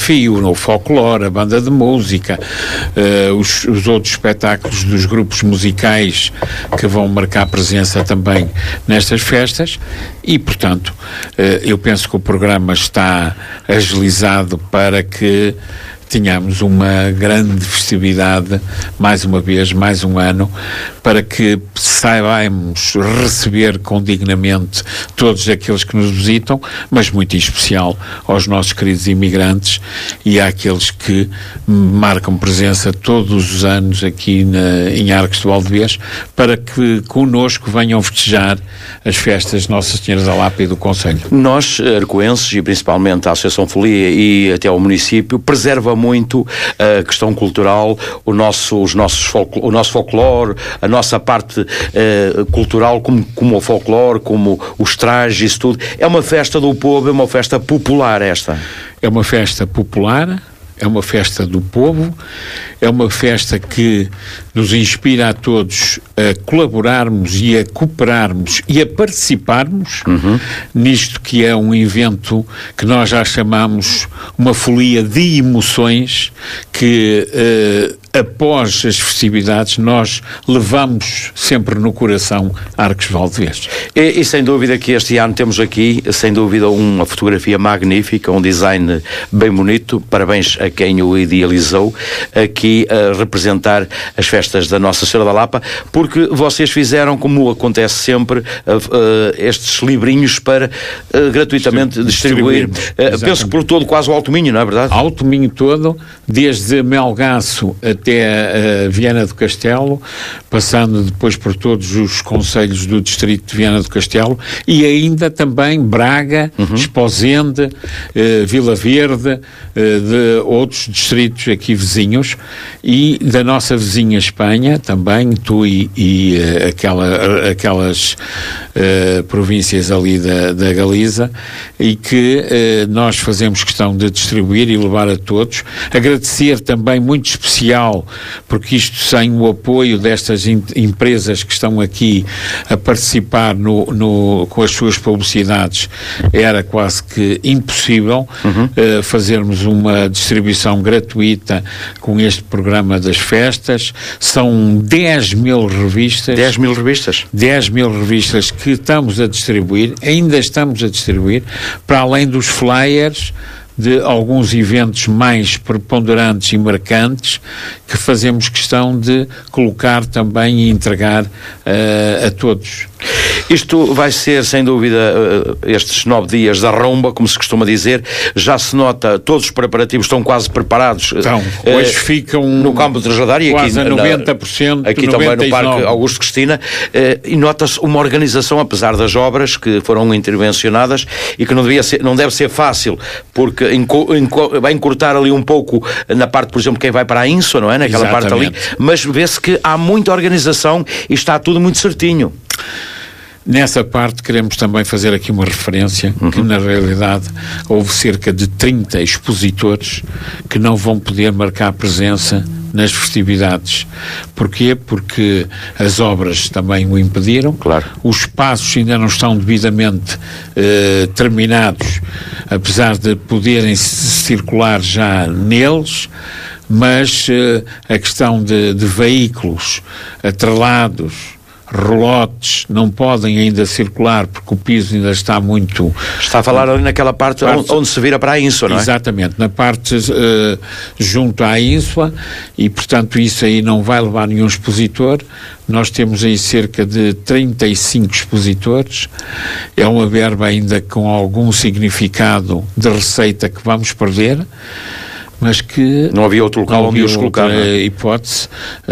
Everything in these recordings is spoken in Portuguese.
o folclore, a banda de música, os outros espetáculos dos grupos musicais que vão marcar presença também nestas festas e, portanto, eu penso que o programa está agilizado para que tenhamos uma grande festividade, mais uma vez, mais um ano, para que saibamos receber com dignamente todos aqueles que nos visitam, mas muito em especial aos nossos queridos imigrantes e àqueles que marcam presença todos os anos aqui em Arcos de Valdevez, para que connosco venham festejar as festas de Nossa Senhora da Lapa e do Concelho. Nós, arcoenses, e principalmente a Associação Folia e até o município, preserva muito a questão cultural, o nosso folclore, a nossa parte cultural, como o folclore, como os trajes, isso tudo. É uma festa do povo, é uma festa popular esta. É uma festa popular, é uma festa do povo, é uma festa que nos inspira a todos a colaborarmos e a cooperarmos e a participarmos nisto que é um evento que nós já chamamos uma folia de emoções que após as festividades nós levamos sempre no coração Arcos de Valdevez. E sem dúvida que este ano temos aqui, sem dúvida, uma fotografia magnífica, um design bem bonito, parabéns a quem o idealizou, aqui a representar as festas da Nossa Senhora da Lapa, porque vocês fizeram, como acontece sempre, estes livrinhos para gratuitamente distribuir, penso que por todo quase o Alto Minho, não é verdade? Alto Minho todo, desde Melgaço até Viana do Castelo, passando depois por todos os concelhos do distrito de Viana do Castelo e ainda também Braga, Esposende, Vila Verde, de outros distritos aqui vizinhos e da nossa vizinha Espanha também, tu e aquelas províncias ali da Galiza, e que nós fazemos questão de distribuir e levar a todos. Agradecer também, muito especial, porque isto sem o apoio destas empresas que estão aqui a participar com as suas publicidades era quase que impossível fazermos uma distribuição gratuita com este programa das festas. São 10 mil revistas. 10 mil revistas? 10 mil revistas que estamos a distribuir, ainda estamos a distribuir, para além dos flyers de alguns eventos mais preponderantes e marcantes que fazemos questão de colocar também e entregar a todos. Isto vai ser, sem dúvida, estes 9 dias da rumba, como se costuma dizer. Já se nota, todos os preparativos estão quase preparados. Então, hoje ficam no campo de Trajadar e quase aqui, 90%, aqui 99%. Também no Parque Augusto Cristina, e nota-se uma organização, apesar das obras que foram intervencionadas e que não deve ser fácil, porque vai encurtar ali um pouco na parte, por exemplo, quem vai para a Ínsua, não é? Naquela parte ali, mas vê-se que há muita organização e está tudo muito certinho. Nessa parte queremos também fazer aqui uma referência que na realidade houve cerca de 30 expositores que não vão poder marcar presença nas festividades. Porquê? Porque as obras também o impediram. Claro. Os espaços ainda não estão devidamente terminados, apesar de poderem circular já neles, mas a questão de veículos atrelados, relotes, não podem ainda circular porque o piso ainda está muito... Está a falar ali naquela parte onde se vira para a Ínsua, não é? Exatamente, na parte junto à Ínsua, e portanto isso aí não vai levar nenhum expositor. Nós temos aí cerca de 35 expositores, é uma verba ainda com algum significado de receita que vamos perder, mas que não havia outro local onde os colocar. Hipótese.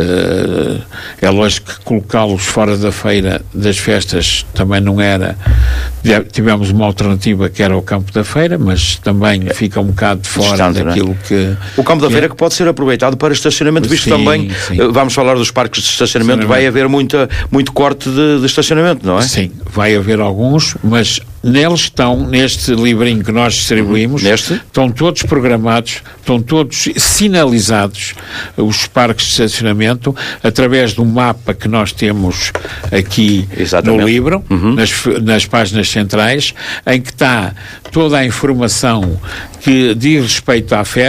É lógico que colocá-los fora da feira das festas também não era. Tivemos uma alternativa que era o campo da feira, mas também fica um bocado fora daquilo que... O campo da feira que pode ser aproveitado para estacionamento, visto sim, também, sim. Vamos falar dos parques de estacionamento, vai haver muito corte de estacionamento, não é? Sim, vai haver alguns, mas Neles estão, neste livrinho que nós distribuímos, estão todos programados, estão todos sinalizados os parques de estacionamento através de um mapa que nós temos aqui no livro, nas páginas centrais, em que está toda a informação que diz respeito à festa.